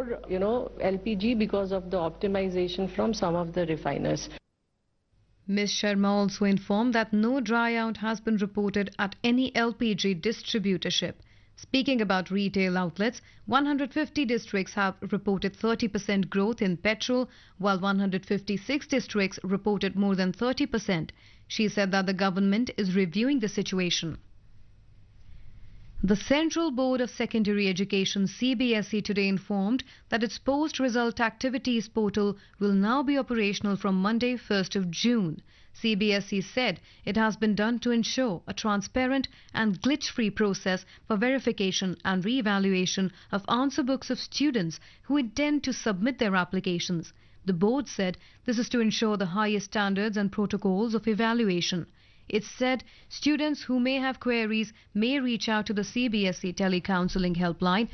LPG because of the optimization from some of the refiners. Ms. Sharma also informed that no dry out has been reported at any LPG distributorship. Speaking about retail outlets, 150 districts have reported 30% growth in petrol, while 156 districts reported more than 30%. She said that the government is reviewing the situation. The Central Board of Secondary Education CBSE today informed that its post-result activities portal will now be operational from Monday 1st of June. CBSE said it has been done to ensure a transparent and glitch-free process for verification and re-evaluation of answer books of students who intend to submit their applications. The board said this is to ensure the highest standards and protocols of evaluation. It said students who may have queries may reach out to the CBSE telecounseling helpline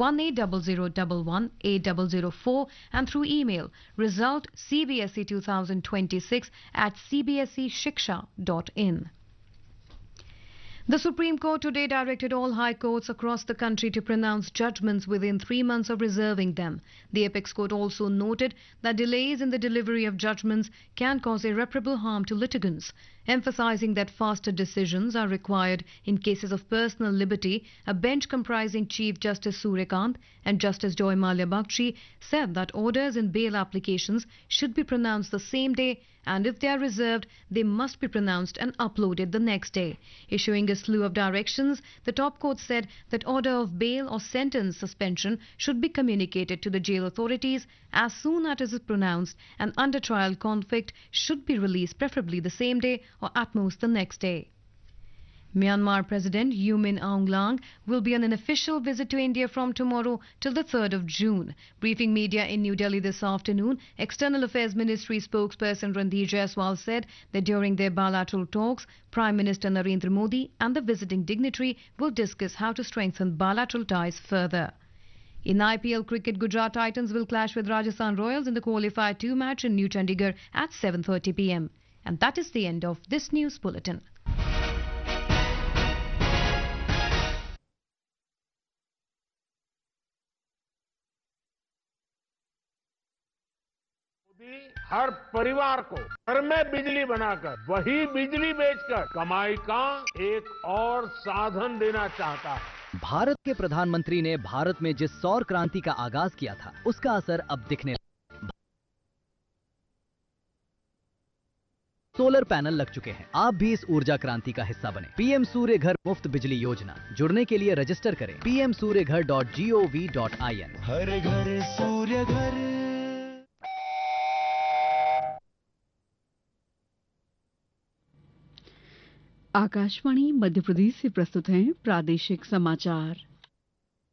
1800118004 and through email result cbse 2026 at cbseshiksha.in. The Supreme Court today directed all high courts across the country to pronounce judgments within 3 months of reserving them. The Apex Court also noted that delays in the delivery of judgments can cause irreparable harm to litigants. Emphasizing that faster decisions are required in cases of personal liberty, a bench comprising Chief Justice Suryakant and Justice Joy Malia Bagchi said that orders in bail applications should be pronounced the same day, and if they are reserved, they must be pronounced and uploaded the next day. Issuing a slew of directions, the top court said that order of bail or sentence suspension should be communicated to the jail authorities as soon as it is pronounced, and under trial convict should be released preferably the same day or at most the next day. Myanmar President U Min Aung Hlaing will be on an official visit to India from tomorrow till the 3rd of June. Briefing media in New Delhi this afternoon, External Affairs Ministry spokesperson Randhir Jaiswal said that during their bilateral talks, Prime Minister Narendra Modi and the visiting dignitary will discuss how to strengthen bilateral ties further. In IPL cricket, Gujarat Titans will clash with Rajasthan Royals in the Qualifier 2 match in New Chandigarh at 7:30 p.m. And that is the end of this news bulletin. हर परिवार को घर में बिजली बनाकर वही बिजली बेचकर कमाई का एक और साधन देना चाहता है। भारत के प्रधानमंत्री ने भारत में जिस सौर क्रांति का आगाज किया था, उसका असर अब दिखने लगा। सोलर पैनल लग चुके हैं। आप भी इस ऊर्जा क्रांति का हिस्सा बने। पीएम सूर्य घर मुफ्त बिजली योजना, जुड़ने के लिए रजिस्टर करें pmsuryaghar.gov.in। हर घर सूर्य घर। आकाशवाणी मध्य प्रदेश से प्रस्तुत हैं प्रादेशिक समाचार।